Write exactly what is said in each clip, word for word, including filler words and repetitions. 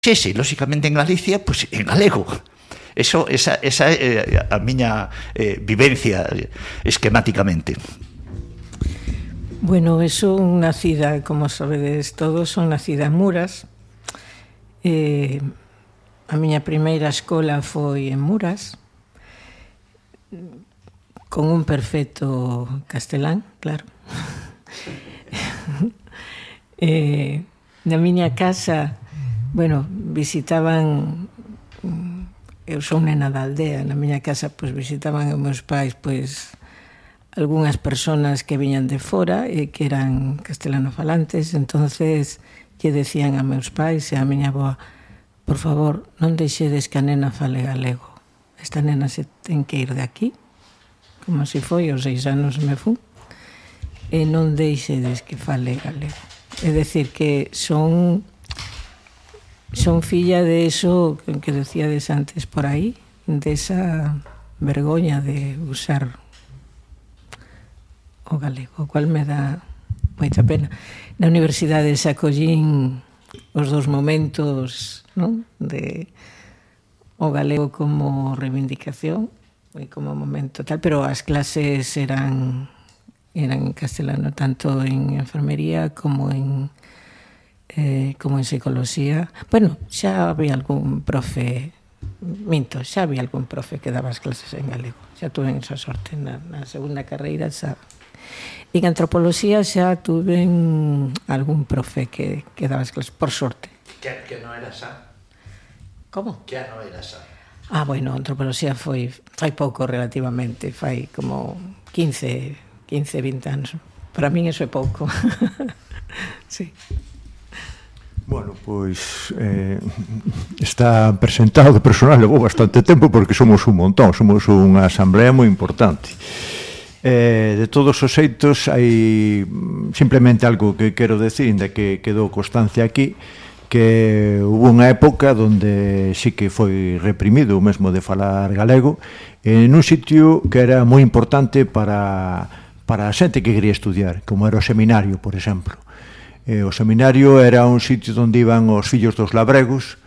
Sí, sí, lóxicamente en Galicia, pois en galego. Eso, esa, esa é eh, a miña eh, vivencia esquemáticamente. Bueno, eso nacida, como sabedes todos, son nacida en Muras. Eh, a miña primeira escola foi en Muras, con un perfecto castelán, claro. eh, na miña casa, bueno, visitaban, eu son nena da aldea, na miña casa pois visitaban os meus pais pois algunhas persoas que viñan de fora e que eran castelanofalantes, entonces lle decían a meus pais e a miña avoa: por favor, non deixedes que a nena fale galego, esta nena se ten que ir de aquí, como se foi, aos seis anos me fun, e non deixedes que fale galego. É dicir, que son son filla de eso que decíades antes por aí, de esa vergoña de usar o galego, o cual me dá moita pena. Na universidade se acollín os dos momentos, non? De o galego como reivindicación e como momento tal, pero as clases eran eran en castelano, tanto en enfermería como en eh, como en psicología. Bueno, xa había algún profe, minto, xa había algún profe que daba as clases en galego. Xa tuve esa sorte na, na segunda carreira, xa. En antropoloxía xa tuve algún profe que, que daba as clases, por sorte. Que, que non era xa? Como? Que non era xa? Ah, bueno, antropoloxía foi, fai pouco relativamente, fai como quince, vinte anos. Para min eso é pouco. Sí. Bueno, pois eh, está presentado de personal, levou bastante tempo porque somos un montón, somos unha asamblea moi importante. Eh, de todos os xeitos, hai simplemente algo que quero decir, ainda que quedou constancia aquí, que hubo unha época onde sí que foi reprimido o mesmo de falar galego en un sitio que era moi importante para, para a xente que quería estudiar, como era o seminario, por exemplo. Eh, o seminario era un sitio onde iban os fillos dos labregos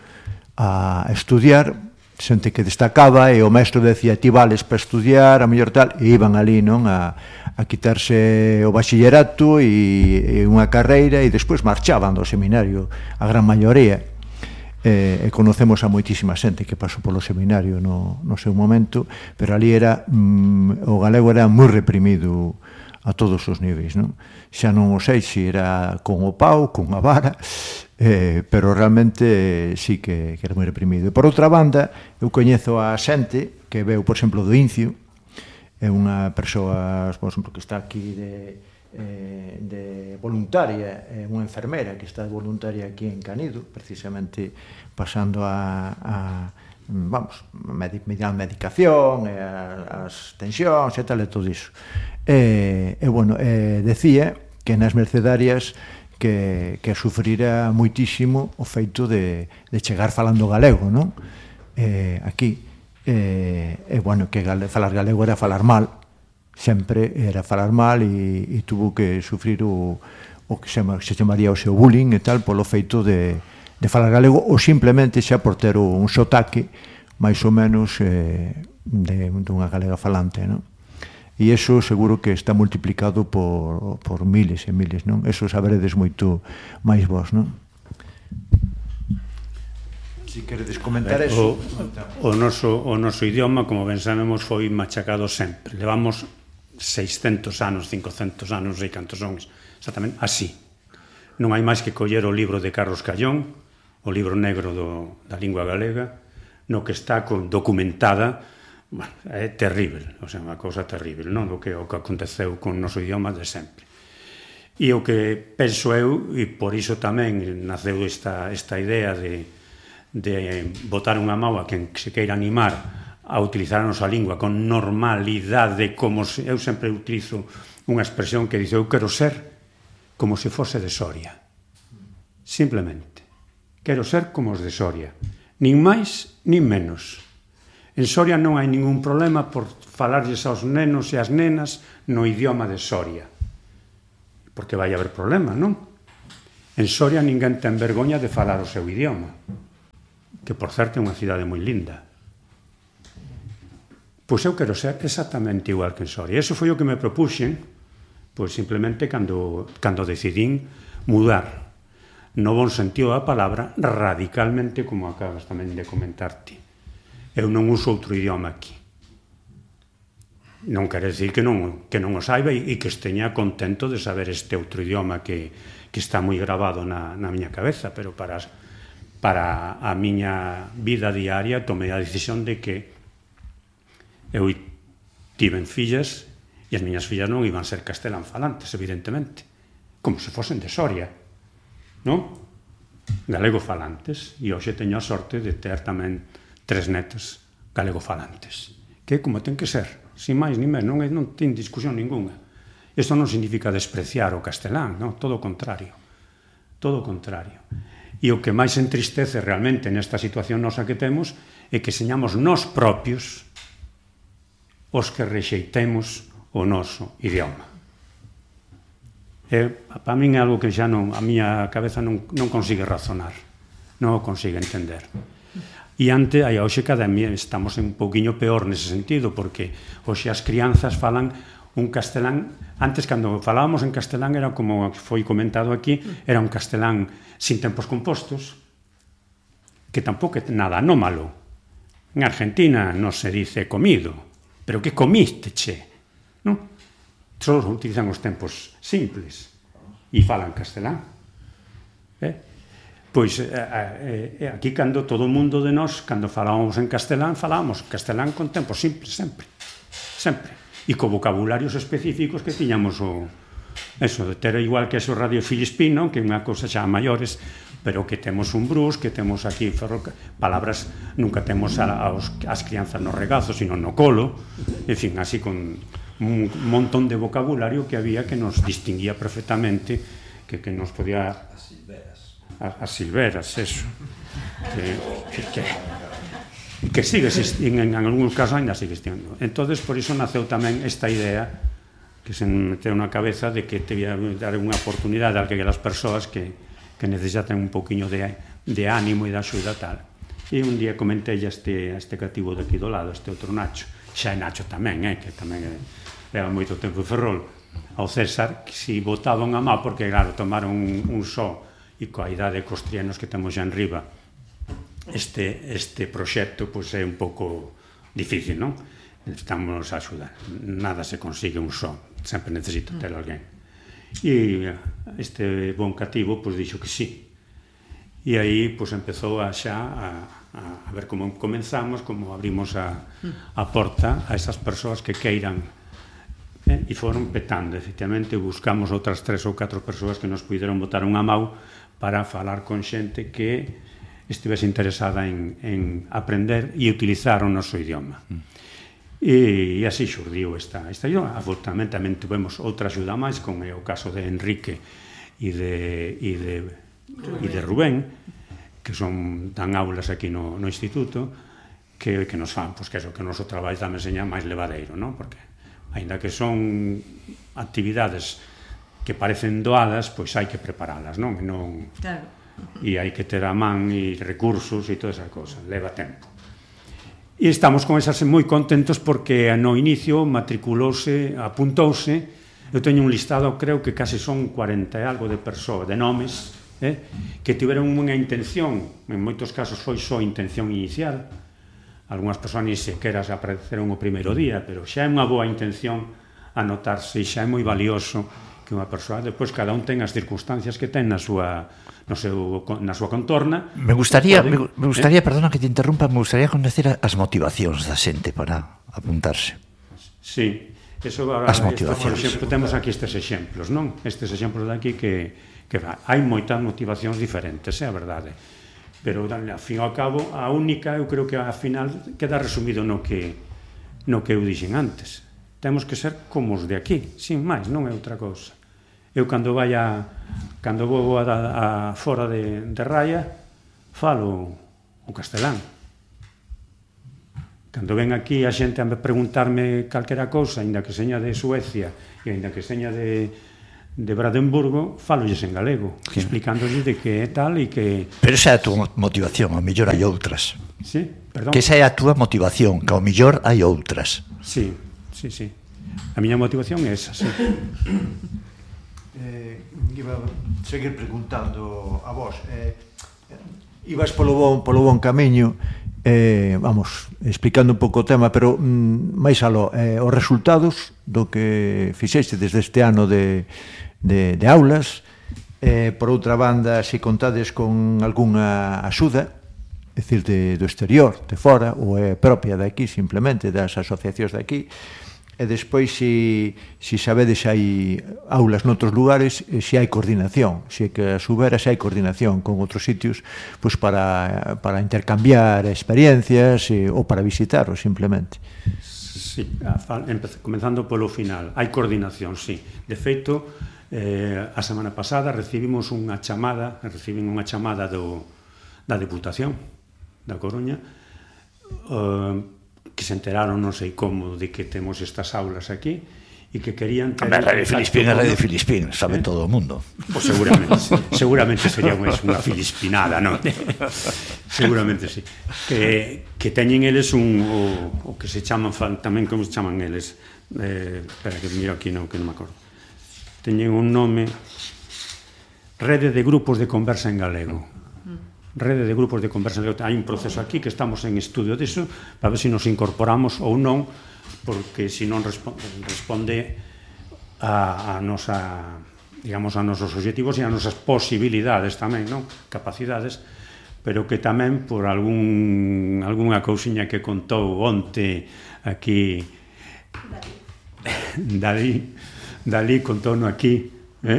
a estudiar, xente que destacaba, e o maestro decía: ti vales para estudiar, a mellor tal, e iban ali, non, a, a quitarse o bachillerato e, e unha carreira, e despois marchaban do seminario, a gran maioría. Eh, e conocemos a moitísima xente que pasou polo seminario no, no seu momento, pero ali era, mm, o galego era moi reprimido a todos os niveis, non? Xa non o sei se era con o pau, con a vara, eh, pero realmente eh, sí que, que era moi reprimido. E por outra banda, eu coñezo a xente que veu, por exemplo, do Incio, é unha persoa, por exemplo, que está aquí de, eh, de voluntaria, é unha enfermera que está de voluntaria aquí en Canido, precisamente pasando a, a vamos, mediante medicación, e as tensións e tal e todo iso. E, e bueno, e decía que nas mercedarias que, que sufrira moitísimo o feito de, de chegar falando galego, non? Eh, aquí, e, e bueno, que gale, falar galego era falar mal, sempre era falar mal, e, e tuvo que sufrir o, o que se, se chamaría o seu bullying e tal, polo feito de, de falar galego, ou simplemente xa por ter un sotaque máis ou menos eh, de, de unha galega falante, non? E iso seguro que está multiplicado por, por miles e miles, non? Eso saberedes moito máis vos, non? Si queredes comentar eso. O, o, noso, o noso idioma, como ben sabemos, foi machacado sempre. Levamos seiscentos anos, cincocentos anos, sei cantos son, exactamente así. Non hai máis que coller o libro de Carlos Callón, o libro negro do, da lingua galega, no que está con, documentada. Bueno, é terrible, o sea, unha cousa terrible, non? O que, o que aconteceu con o noso idioma de sempre. E o que penso eu, e por iso tamén naceu esta, esta idea de, de botar unha mão a quen se queira animar a utilizar a nosa lingua con normalidade, como se, eu sempre utilizo unha expresión que dice: eu quero ser como se fose de Soria. Simplemente. Quero ser como os de Soria. Nin máis, nin menos. En Soria non hai ningún problema por falarlles aos nenos e as nenas no idioma de Soria. Porque vai haber problema, non? En Soria ninguén ten vergoña de falar o seu idioma. que por certo é unha cidade moi linda. Pois eu quero ser exactamente igual que en Soria. Eso foi o que me propuxen, pois simplemente cando, cando decidín mudar, no bon sentido da palabra, radicalmente, como acabas tamén de comentarte. Eu non uso outro idioma aquí. Non quere decir que non, que non o saiba e que esteña contento de saber este outro idioma que, que está moi grabado na, na miña cabeza, pero para, para a miña vida diaria tomei a decisión de que eu tiven fillas e as miñas fillas non iban ser castelán falantes, evidentemente, como se fosen de Soria, non? Galego falantes, e hoxe teño a sorte de ter tamén tres netas galego falantes, que como ten que ser, sin máis ni menos, non, non ten discusión ninguna. Isto non significa despreciar o castelán, non? Todo o contrario, todo o contrario. E o que máis entristece realmente nesta situación nosa que temos é que señamos nós propios os que rexeitemos o noso idioma. E, para min é algo que xa non, a miña cabeza non, non consigue razonar, non o consigue entender. E ante, aí hoxe cada día estamos un pouquiño peor nese sentido, porque hoxe as crianzas falan un castelán, antes cando falábamos en castelán era como foi comentado aquí, era un castelán sin tempos compostos, que tampouco é nada anómalo. En Argentina non se dice comido, pero que comiste, che, non? Só utilizan os tempos simples e falan castelán. Eh? Pois eh, eh, aquí cando todo o mundo de nós, cando falábamos en castelán, falábamos castelán con tempos simples, sempre, sempre. E co vocabularios específicos que tiñamos o, eso, de ter igual que eso Radio Filispín, non? Que é unha cousa xa maiores, pero que temos un brus, que temos aquí ferroca, palabras, nunca temos a, aos, as crianzas no regazo, sino no colo, en fin, así con un montón de vocabulario que había que nos distinguía perfectamente, que, que nos podía... As silveras. As, as silveras, eso. Que, que, que sigue existindo, en, en algúns casos ainda sigue existindo. Entonces, por iso naceu tamén esta idea que se meteu na cabeza de que te ia dar unha oportunidade a aquelas persoas que, que necesitan un pouquiño de, de ánimo e de axuda tal. E un día comentei a este, a este cativo de aquí do lado, este outro Nacho, xa é Nacho tamén, eh, que tamén é, leva moito tempo en Ferrol, ao César, que si botaban a má, porque claro, tomaron un, un só, e coa idade cos trianos que temos xa en riba, este, este proxecto pois, é un pouco difícil, non? Estamos a axudar. Nada se consigue un só, sempre necesito ter alguén. E este bon cativo pois, dixo que sí. E aí pois, empezou a xa a, a, a ver como comenzamos, como abrimos a, a porta a esas persoas que queiran. Eh? E foron petando, efectivamente, buscamos outras tres ou catro persoas que nos puderon botar unha mau para falar con xente que estivese interesada en, en aprender e utilizar o noso idioma. Mm. E, e así xurdiu esta, esta idioma. Afortunadamente tamén tuvemos outra axuda máis, con o caso de Enrique e de, e de, e de Rubén, que son dan aulas aquí no, no instituto, que, que nos fan, pois que eso, que o noso traballo tamén seña máis levadeiro, non? Porque, aínda que son actividades que parecen doadas, pois hai que preparalas, non? non... Claro. E hai que ter a man e recursos e todas esas cosas, leva tempo. E estamos con esas moi contentos porque no inicio matriculouse, apuntouse, eu teño un listado, creo que case son cuarenta e algo de persoas, de nomes, eh, que tiveron unha intención, en moitos casos foi só intención inicial, algunhas persoas ni sequera se apareceron o primeiro día, pero xa é unha boa intención anotarse e xa é moi valioso que unha persoa, depois cada un ten as circunstancias que ten na súa no seu, na súa contorna. Me gustaría, poden, me, me gustaría, eh? perdona que te interrumpa, me gustaría conocer as motivacións da xente para apuntarse. Sí, eso agora, as motivacións. Esto, por exemplo, temos aquí estes exemplos, non? Estes exemplos de aquí que, que hai moitas motivacións diferentes, é a verdade. Pero, ao fin e ao cabo, a única, eu creo que ao final queda resumido no que, no que eu dixen antes. Temos que ser como os de aquí, sin máis, non é outra cousa. Eu cando vai a, cando vou a, a fora de, de Raya, falo o castelán. Cando ven aquí a xente a preguntarme calquera cousa, ainda que seña de Suecia e ainda que seña de, de Brandenburgo, falolles en galego, sí, explicándoles de que é tal e que... Pero esa é a túa motivación, ao mellor hai outras. Sí, perdón. Que esa é a túa motivación, que ao mellor hai outras. Sí, sí, sí. A miña motivación é esa, sí. Eh, iba a seguir preguntando a vos. Eh, ibas polo bon, polo bon camiño, eh, vamos, explicando un pouco o tema, pero mm, máis aló, eh, os resultados do que fixeste desde este ano de, de, de aulas, eh, por outra banda, se contades con algunha axuda, é dicir, de, do exterior, de fora, ou é propia de aquí, simplemente, das asociacións de aquí, e despois se si, si sabedes hai aulas noutros lugares, se hai coordinación, se que a subera se hai coordinación con outros sitios, pois para, para intercambiar experiencias e, ou para visitaros simplemente. Sí, comenzando polo final, hai coordinación, sí. De feito, eh, a semana pasada recibimos unha chamada, recibimos unha chamada do, da Deputación da Coruña, eh, que se enteraron, non sei como, de que temos estas aulas aquí e que querían ter... A Radio Filispín é Radio Filispín, sabe eh? todo o mundo. Pois seguramente, seguramente sería unha filispinada, non? Seguramente sí. Que, que teñen eles un... O, o que se chaman, tamén como se chaman eles... Eh, espera, que miro aquí, non, que non me acordo. Teñen un nome... Rede de Grupos de Conversa en Galego. Rede de grupos de conversa. Hai un proceso aquí que estamos en estudio disso para ver se nos incorporamos ou non, porque se non responde a, a nosa, digamos, a nosos objetivos e a nosas posibilidades tamén, non? Capacidades, pero que tamén por algún algunha cousiña que contou onte aquí Dalí, Dalí contouno aquí, eh?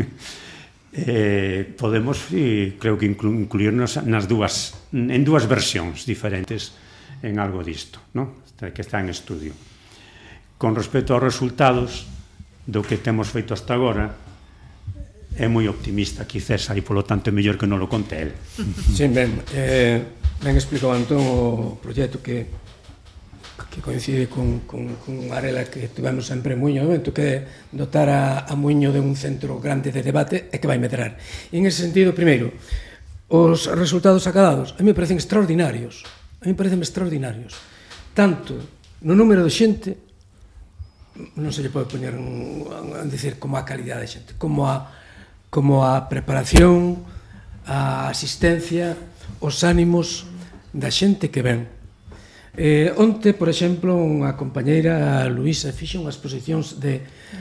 Eh, podemos, eh, creo que inclu incluirnos nas dúas, en dúas versións diferentes en algo disto, ¿no? Que está en estudio. Con respecto aos resultados do que temos feito hasta agora, é moi optimista quizás aí, polo tanto é mellor que non lo conte el. Sí, ben, eh, ben explicou Antón o proxecto que que coincide con, con, con unha arela que tivemos sempre en Muiño, evento que é dotar a, a Muiño de un centro grande de debate e que vai medrar. E en ese sentido, primeiro, os resultados acadados a mí me parecen extraordinarios, a mí me parecen extraordinarios, tanto no número de xente, non se lle pode poñer a decir como a calidade de xente, como a, como a preparación, a asistencia, os ánimos da xente que ven. Eh, onte, por exemplo, unha compañeira, Luísa, fixe unhas exposicións de,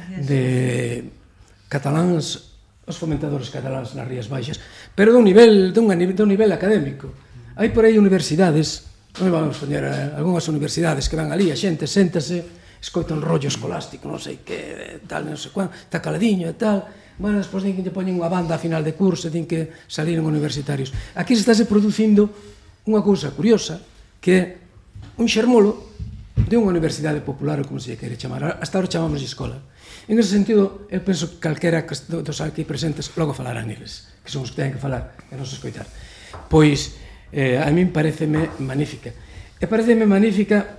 de cataláns, os fomentadores cataláns nas Rías Baixas, pero dun nivel, dun, dun nivel académico. Hai por aí universidades, non vamos poñer algunhas universidades que van ali, a xente séntase, escoita un rollo escolástico, non sei que, tal, non sei cuán, está caladiño e tal, bueno, despois din que lle poñen unha banda a final de curso e din que saliron universitarios. Aquí se estáse producindo unha cousa curiosa, que é un xermolo de unha universidade popular, ou como se lle quere chamar. Hasta ahora chamamos de escola. En ese sentido, eu penso que calquera dos aquí presentes logo falarán eles, que son os que teñen que falar e non se escoitar. Pois, eh, a min pareceme magnífica. E pareceme magnífica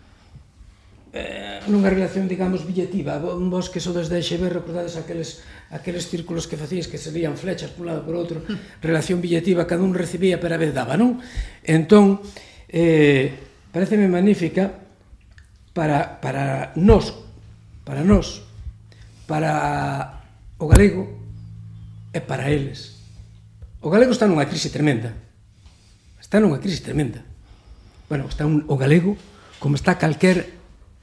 eh, nunha relación, digamos, billetiva. Vos que sodes de X B, recordades aqueles, aqueles círculos que facíais que se lían flechas por un lado por outro, relación billetiva, cada un recibía pero a vez daba, non? Entón, eh, pareceme magnífica para, para nós, para nós, para o galego e para eles. O galego está nunha crise tremenda. Está nunha crise tremenda. Bueno, está un, o galego como está calquer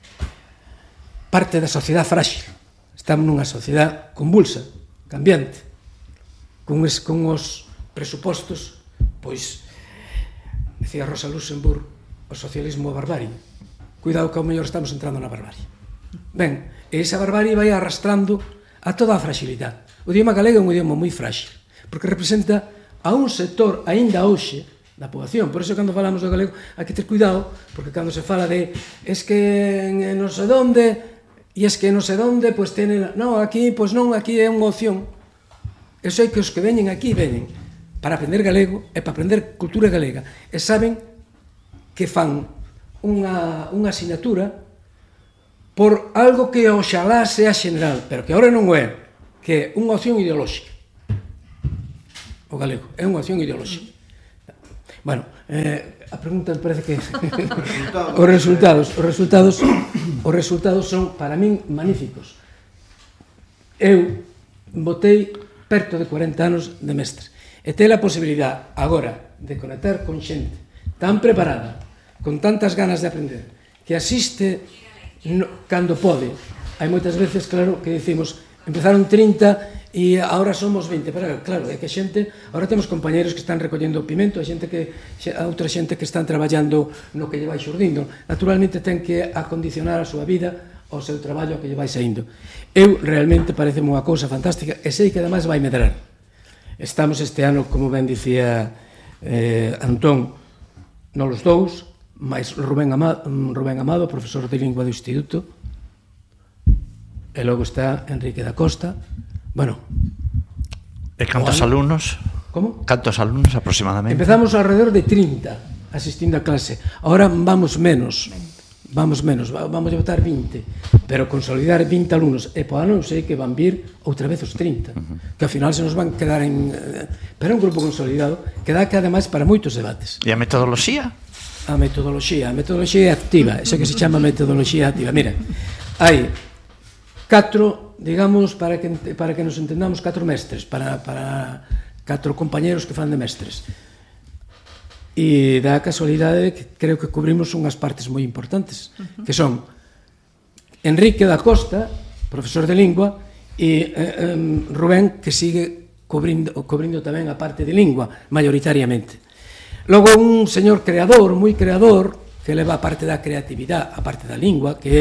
parte da sociedade frágil. Estamos nunha sociedade convulsa, cambiante, con, es, con os presupostos, pois, decía Rosa Luxemburgo, o socialismo é barbarie. Cuidado que ao mellor estamos entrando na barbarie. Ben, e esa barbarie vai arrastrando a toda a fragilidade. O idioma galego é un idioma moi frágil, porque representa a un sector aínda hoxe da poboación. Por iso, cando falamos do galego, hai que ter cuidado, porque cando se fala de es que non sei onde, e es que non sei onde, pois tenen... Non, aquí, pois non, aquí é unha opción. Eu sei que os que veñen aquí, veñen para aprender galego e para aprender cultura galega, e saben que fan unha, unha asignatura por algo que oxalá sea xeneral, pero que agora non é, que é unha opción ideolóxica. O galego é unha opción ideolóxica. Bueno, eh, a pregunta me parece que os resultados, os resultados, os resultados son para min magníficos. Eu botei perto de corenta anos de mestre e ter a posibilidade agora de conectar con xente tan preparada, con tantas ganas de aprender, que asiste no, cando pode. Hai moitas veces, claro, que dicimos empezaron trinta e agora somos vinte, pero claro, é que xente, agora temos compañeros que están recollendo o pimento, a xente que a outra xente que están traballando no que lle vai xurdindo. Naturalmente ten que acondicionar a súa vida ao seu traballo que lle vai saindo. Eu realmente pareceme unha cousa fantástica e sei que ademais vai medrar. Estamos este ano, como ben dicía eh, Antón, nos dous, máis Rubén Amado, Rubén Amado, profesor de lingua do Instituto, e logo está Enrique da Costa. Bueno. E cantos alumnos? Como? Cantos alumnos aproximadamente? Empezamos alrededor de trinta asistindo a clase. Ahora vamos menos. Vamos menos, vamos a botar vinte. Pero consolidar vinte alumnos. E po ano sei que van vir outra vez os trinta. Que ao final se nos van quedar en... Pero é un grupo consolidado que dá que ademais para moitos debates. E a metodoloxía? A metodoloxía. A metodoloxía é activa. Eso que se chama metodoloxía activa. Mira, hai catro, digamos, para que, para que nos entendamos, catro mestres, para, para catro compañeros que fan de mestres. E dá a casualidade que creo que cubrimos unhas partes moi importantes, que son Enrique da Costa, profesor de lingua, e eh, Rubén, que sigue cubrindo, cubrindo tamén a parte de lingua, maioritariamente. Logo un señor creador, moi creador, que leva a parte da creatividade, a parte da lingua, que é...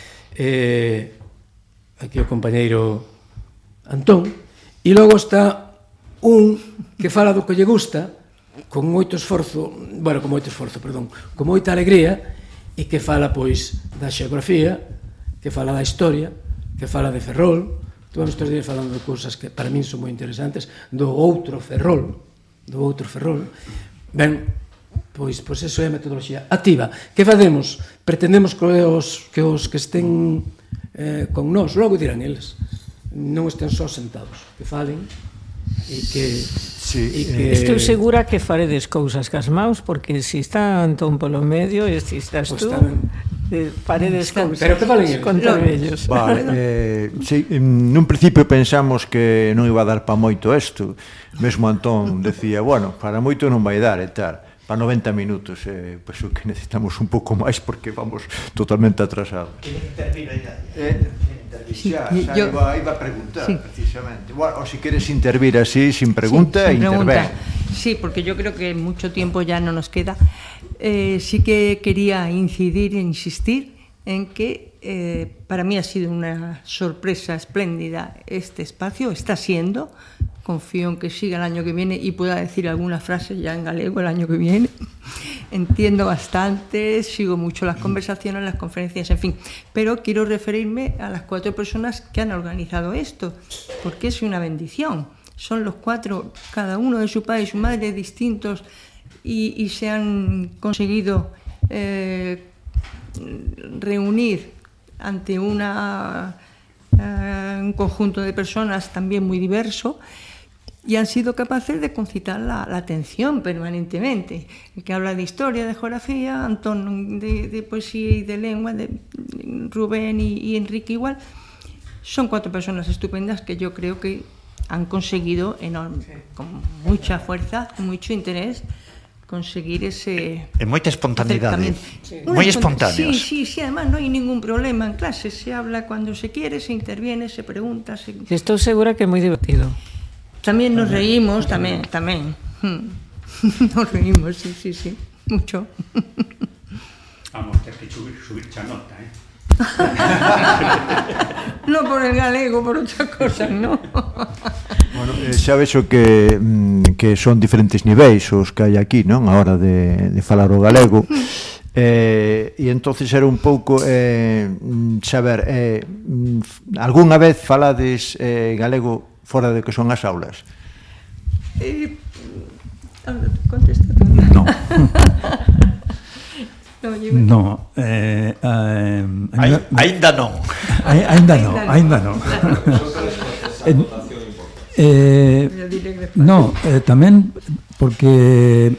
Eh, aquí o compañeiro Antón, e logo está un que fala do que lle gusta, con moito esforzo, bueno, con moito esforzo, perdón, con moita alegría, e que fala, pois, da xeografía, que fala da historia, que fala de Ferrol, todos estes días falando de cousas que para min son moi interesantes, do outro Ferrol, do outro Ferrol. Ben, pois, pois eso é a metodoloxía activa. Que facemos? Pretendemos que os que, os que estén eh, con nós, logo dirán eles, non estén só sentados, que falen e que, sí, e que... Estou segura que faredes cousas cas maus, porque se está Antón polo medio e se estás tú, eh, faredes cousas. Pero que falen eles? Contra ellos. Vale, eh, sí, nun principio pensamos que non iba a dar pa moito isto. Mesmo Antón decía, bueno, para moito non vai dar e tal. Para noventa minutos, eh, pois o que necesitamos un pouco máis porque vamos totalmente atrasados. Eh, Sí, xa, xa yo, iba, iba a preguntar, sí. precisamente. Bueno, o si queres intervir así, sin pregunta, sí, sin interven. pregunta. Sí, porque yo creo que mucho tiempo ya no nos queda. Eh, sí que quería incidir e insistir en que eh, para mí ha sido una sorpresa espléndida este espacio, está siendo. Confío en que siga el año que viene y pueda decir alguna frase ya en galego el año que viene. Entiendo bastante, sigo mucho las conversaciones, las conferencias, en fin. Pero quiero referirme a las cuatro personas que han organizado esto, porque es una bendición. Son los cuatro, cada uno de su padre y su madre, distintos, y, y se han conseguido eh, reunir ante una, uh, un conjunto de personas también muy diverso, y han sido capaces de concitar la, la atención permanentemente. El que habla de historia, de geografía, Antón de, de poesía y de lengua, de Rubén y, y Enrique igual. Son cuatro personas estupendas que yo creo que han conseguido enorme, con mucha fuerza, con mucho interés, conseguir ese... En moita espontaneidade. Sí. Moi espontáneos. Sí, sí, sí, además no hay ningún problema en clase. Se habla cuando se quiere, se interviene, se pregunta. Se... Estou segura que é moi divertido. También nos reímos, también, también. Nos reímos, sí, sí, sí, mucho. Vamos a ter que subir, subir cha nota, eh? No por el galego, por otra cosa, ¿no? Bueno, eh, xa vexo que, mm, que son diferentes niveis os que hai aquí, non? A hora de, de falar o galego. Eh, e entonces era un pouco eh, saber, eh, algunha vez falades eh, galego fora de que son as aulas? Eh, contesta. No. No, no eh, eh, Ainda non. Ainda non, ainda non. Eh, eh, no, eh, tamén porque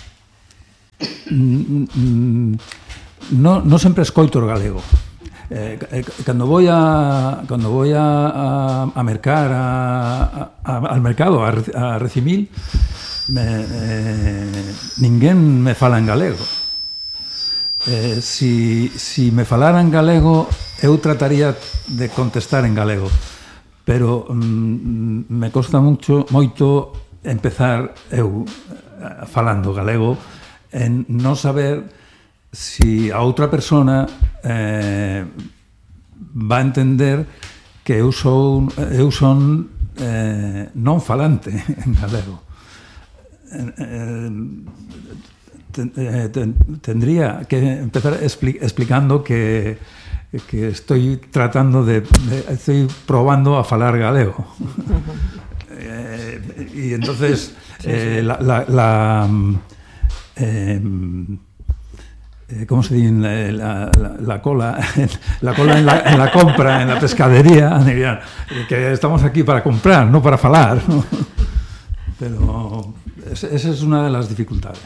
mm, no, no sempre escoito o galego. Eh, cando voy a cando voy a, a, a mercar a, a, al mercado a, a Recimil me, eh, ninguén me fala en galego. Eh, si, si me falara en galego eu trataría de contestar en galego, pero mm, me costa mucho moito empezar eu falando galego en non saber si a outra persona eh, va a entender que eu son, eu son eh, non falante en galego. Eh, eh, ten, eh, ten, tendría que empezar expli explicando que, que estoy tratando de, de... estoy probando a falar galego. eh, y entonces eh, la... la, la eh, Eh, ¿cómo se dice? La, la, la cola la cola en la, en la compra, en la pescadería, dirían que estamos aquí para comprar, no para falar, ¿no? Pero esa es una de las dificultades.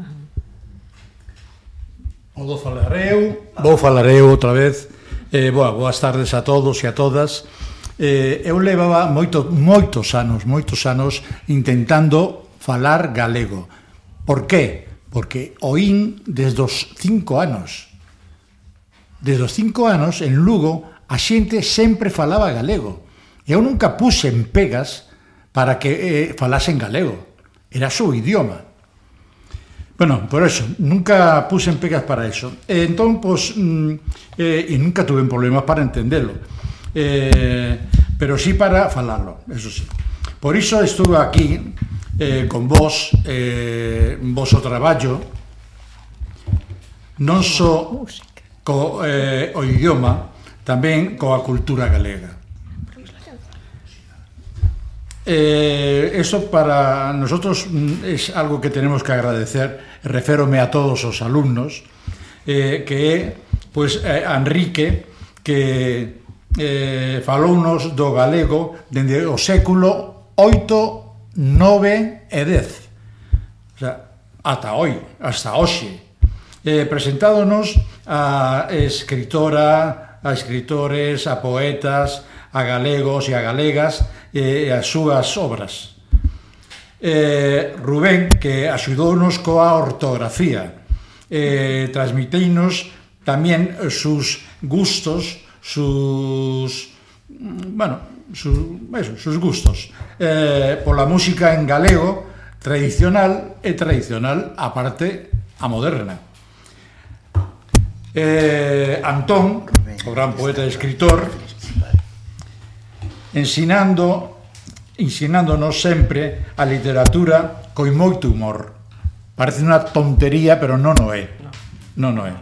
Vou falar eu, vou falar eu outra vez. Eh, boa, boas tardes a todos e a todas. Eh, eu levaba moito, moitos anos, moitos anos intentando falar galego. Por qué? Porque oín desde os cinco anos. Desde os cinco anos, en Lugo, a xente sempre falaba galego. Eu nunca puse en pegas para que eh, falasen galego. Era su idioma. Bueno, por eso, nunca puse en pegas para eso. E entón, pues, mm, eh, e nunca tuve problemas para entenderlo. Eh, pero sí para falarlo, eso sí. Por iso estuve aquí... Eh, con vos, eh, vos o traballo non só co eh, o idioma, tamén coa cultura galega. Eh, eso para nosotros es algo que tenemos que agradecer. Reférome a todos os alumnos, eh, que é pues, eh, Enrique, que eh, falounos do galego dende o século oito, nove e dez, o sea, ata hoy, hasta hoxe, eh, presentádonos a escritora, a escritores, a poetas, a galegos e a galegas e eh, as súas obras. Eh, Rubén, que axudounos coa ortografía, eh, transmiteinos tamén sus gustos, sus, bueno, sus, eso, sus gustos eh, pola música en galego tradicional e tradicional aparte a moderna. eh, Antón, o gran poeta e escritor, ensinando ensinándonos sempre a literatura coi moito humor. Parece unha tontería, pero non o é, non o é.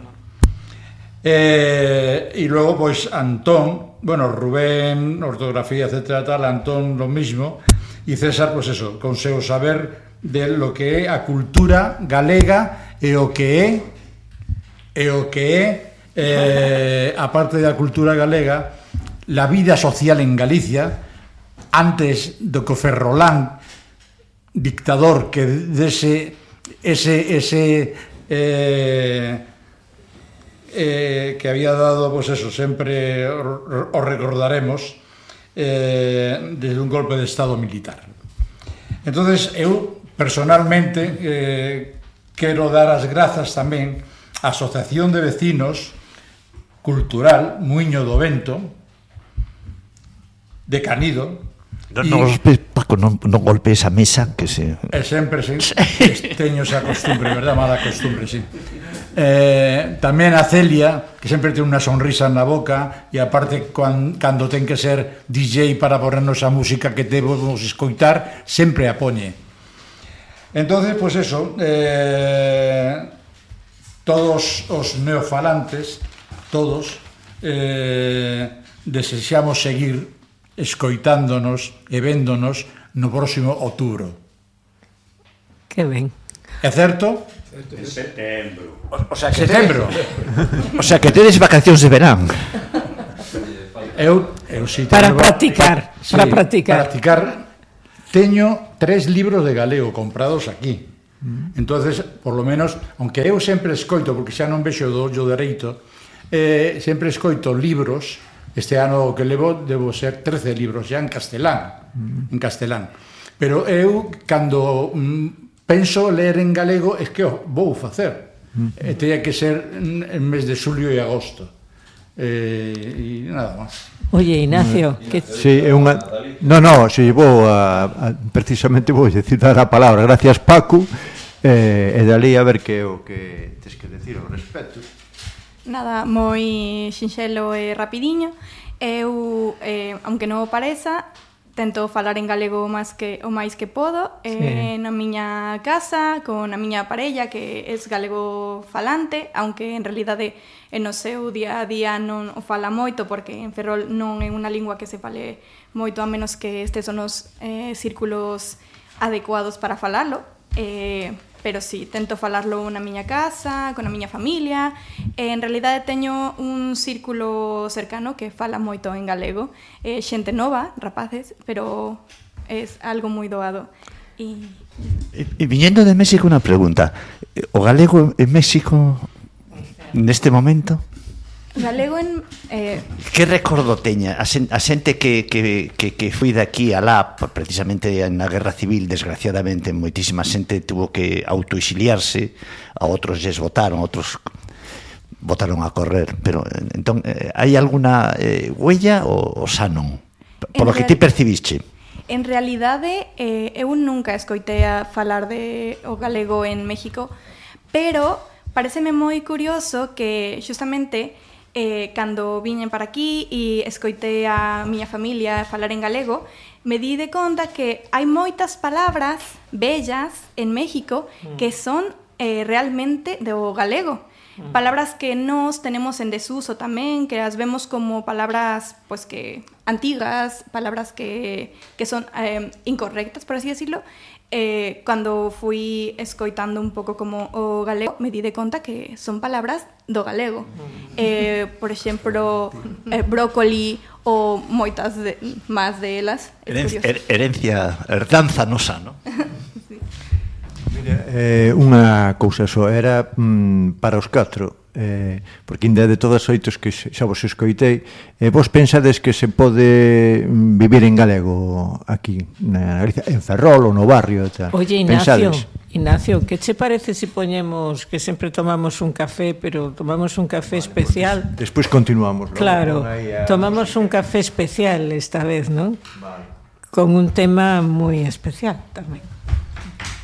Eh, e logo, pois, Antón, bueno, Rubén, ortografía, etcétera, tal, Antón, lo mismo, e César, pois eso, con seu saber de lo que é a cultura galega e o que é e o que é eh, a parte da cultura galega, la vida social en Galicia, antes do que Ferrolán, dictador, que dese ese, ese eh, Eh, que había dado, pues eso, sempre o recordaremos, eh, desde un golpe de estado militar. Entonces, eu personalmente eh, quero dar as grazas tamén á Asociación de Vecinos Cultural Muiño do Vento de Canido. Non, non, Paco, non, non golpees a mesa, que se... E sempre se, teño esa costumbre, verdad? Mala costumbre, sí. Eh, tamén a Celia, que sempre ten unha sonrisa na boca, e aparte cuando, cando ten que ser D J para ponernos a música que debemos escoitar, sempre a poñe. Entonces, pues eso, eh, todos os neofalantes, todos, eh, desexamos seguir escoitándonos e véndonos no próximo outubro. Que ben. É certo? En setembro. O, o sea, que Setembro. O sea, que tedes vacacións de verán. Eu, eu si para teño, practicar, sí, para practicar. practicar. Teño tres libros de galego comprados aquí. Entonces, por lo menos, aunque eu sempre escoito, porque xa non vexo do ollo dereito, eh, sempre escoito libros. Este ano que levo debo ser trece libros xa en castelán, en castelán. Pero eu, cando mm, penso ler en galego, é que o vou facer. E teña que ser en mes de xulio e agosto. Eh, e nada máis. Oye, Ignacio, que... Sí, é unha... No, no, si vou a, a precisamente vou citar a palabra. Gracias, Paco. Eh, e dali a ver que o que tes que decir ao respecto. Nada, moi sinxelo e rapidiño. Eu, eh, aunque non o pareza, tento falar en galego o máis que, o máis que podo. Sí. Eh, na miña casa, con a miña parella, que é galego falante, aunque en realidade en o seu día a día non o fala moito, porque en Ferrol non é unha lingua que se fale moito, a menos que estes son os eh, círculos adecuados para falalo. Eh, pero sí, tento falarlo na miña casa, con a miña familia. E en realidade teño un círculo cercano que fala moito en galego, eh, xente nova, rapaces, pero é algo moi doado. E, e viñendo de México, unha pregunta: o galego en México neste momento? Galego en... Eh... Que recordo teña a, sen, a xente que, que, que, que foi daqui alá, precisamente na Guerra Civil, desgraciadamente, moitísima xente tuvo que autoexiliarse, a outros lles votaron, outros votaron a correr, pero entón, eh, hai alguna eh, huella ou, ou xa non? Por lo que ti percibiste. En realidade, eh, eu nunca escoitei a falar de o galego en México, pero pareceme moi curioso que xustamente eh, cando viñen para aquí e escoitei a miña familia falar en galego, me di de conta que hai moitas palabras bellas en México que son eh, realmente do galego. Palabras que nos tenemos en desuso tamén, que as vemos como palabras pues que antigas, palabras que, que son eh, incorrectas, por así decirlo. Eh, cando fui escoitando un pouco como o galego, me di de conta que son palabras do galego. Eh, por exemplo, eh, brócoli ou moitas de, máis de elas. Herencia, herencia, herdanza nosa, non? Mira, eh, unha cousa só, era mm, para os catro, eh, porque ainda de todas as oitos que xa vos escoitei, eh, vos pensades que se pode vivir en galego aquí na Galicia, en Ferrol ou no barrio e tal? Oye, Ignacio, pensades? Ignacio, que che parece se poñemos que sempre tomamos un café, pero tomamos un café vale, especial? Pues, despois continuamos. Claro, a... tomamos un café especial esta vez, ¿no? Vale. Con un tema moi especial tamén.